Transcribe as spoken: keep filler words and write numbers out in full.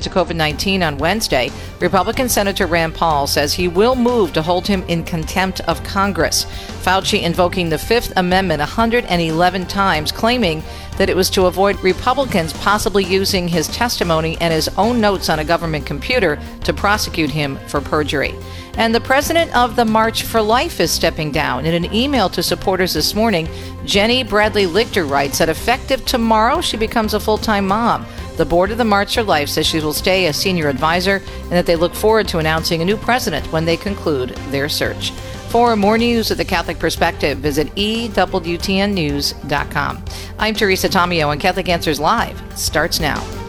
to covid nineteen on Wednesday, Republican Senator Rand Paul says he will move to hold him in contempt of Congress. Fauci invoking the Fifth Amendment one hundred eleven times, claiming that it was to avoid Republicans possibly using his testimony and his own notes on a government computer to prosecute him for perjury. And the president of the March for Life is stepping down. In an email to supporters this morning, Jenny Bradley Lichter writes that effective tomorrow, she becomes a full-time mom. The board of the March for Life says she will stay as senior advisor and that they look forward to announcing a new president when they conclude their search. For more news of the Catholic Perspective, visit E W T N news dot com. I'm Teresa Tomeo, and Catholic Answers Live starts now.